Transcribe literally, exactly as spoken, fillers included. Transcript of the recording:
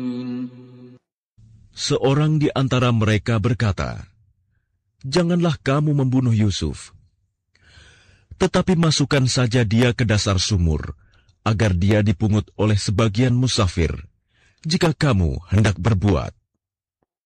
Seorang di antara mereka berkata, "Janganlah kamu membunuh Yusuf. Tetapi masukkan saja dia ke dasar sumur, agar dia dipungut oleh sebagian musafir, jika kamu hendak berbuat."